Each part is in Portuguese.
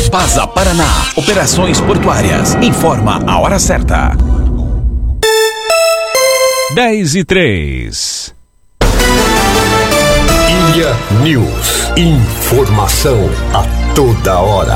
Pasa Paraná, operações portuárias. Informa a hora certa. 10:03. Ilha News. Informação a toda hora.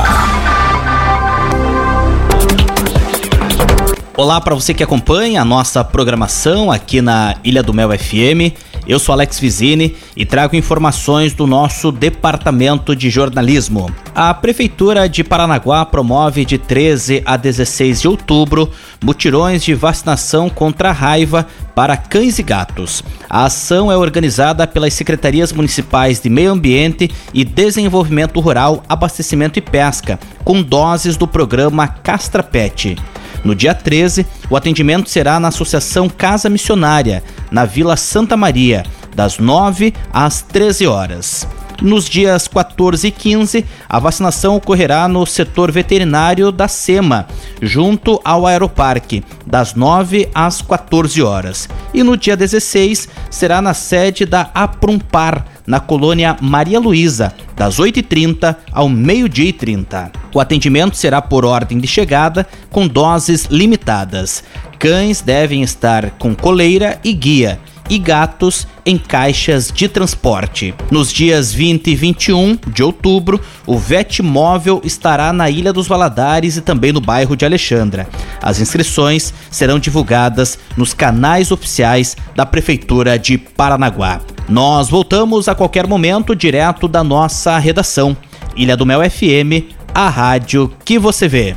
Olá para você que acompanha a nossa programação aqui na Ilha do Mel FM. Eu sou Alex Vizini e trago informações do nosso departamento de jornalismo. A Prefeitura de Paranaguá promove de 13 a 16 de outubro mutirões de vacinação contra a raiva para cães e gatos. A ação é organizada pelas Secretarias Municipais de Meio Ambiente e Desenvolvimento Rural, Abastecimento e Pesca, com doses do programa Castra Pet. No dia 13, o atendimento será na Associação Casa Missionária, na Vila Santa Maria, das 9 às 13 horas. Nos dias 14 e 15, a vacinação ocorrerá no setor veterinário da SEMA, junto ao Aeroparque, das 9 às 14 horas. E no dia 16, será na sede da Aprumpar, na colônia Maria Luísa, das 8h30 ao 12h30. O atendimento será por ordem de chegada, com doses limitadas. Cães devem estar com coleira e guia, e gatos em caixas de transporte. Nos dias 20 e 21 de outubro, o Vetmóvel estará na Ilha dos Valadares e também no bairro de Alexandra. As inscrições serão divulgadas nos canais oficiais da Prefeitura de Paranaguá. Nós voltamos a qualquer momento direto da nossa redação. Ilha do Mel FM, a rádio que você vê.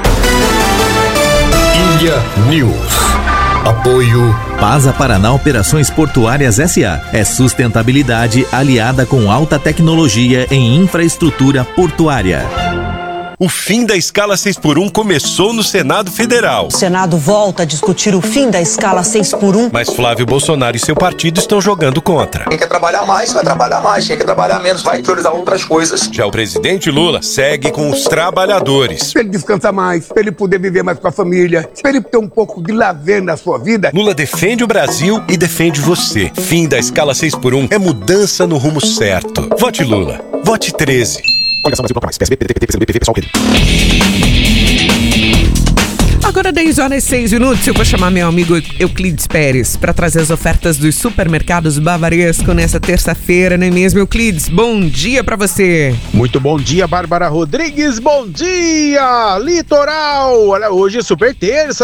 Ilha News. Apoio Pasa Paraná Operações Portuárias S.A. É sustentabilidade aliada com alta tecnologia em infraestrutura portuária. O fim da escala 6x1 começou no Senado Federal. O Senado volta a discutir o fim da escala 6x1. Mas Flávio Bolsonaro e seu partido estão jogando contra. Quem quer trabalhar mais, vai trabalhar mais. Quem quer trabalhar menos, vai priorizar outras coisas. Já o presidente Lula segue com os trabalhadores. Pra ele descansar mais, pra ele poder viver mais com a família, pra ele ter um pouco de lazer na sua vida. Lula defende o Brasil e defende você. Fim da escala 6x1 é mudança no rumo certo. Vote Lula. Vote 13. Coligação Brasil mais. PSB, PDT, PCdoB, PSOL, PSOL. Agora 10h06, eu vou chamar meu amigo Euclides Pérez para trazer as ofertas dos supermercados Bavaresco nessa terça-feira, não é mesmo, Euclides? Bom dia para você. Muito bom dia, Bárbara Rodrigues, bom dia, Litoral. Olha, hoje é super terça.